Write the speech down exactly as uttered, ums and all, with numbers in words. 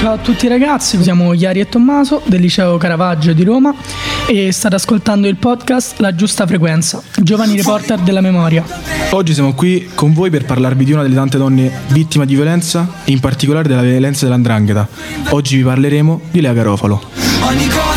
Ciao a tutti ragazzi, siamo Iari e Tommaso del liceo Caravaggio di Roma e state ascoltando il podcast La Giusta Frequenza, giovani reporter della memoria. Oggi siamo qui con voi per parlarvi di una delle tante donne vittime di violenza e in particolare della violenza dell'andrangheta. Oggi vi parleremo di Lea Garofalo.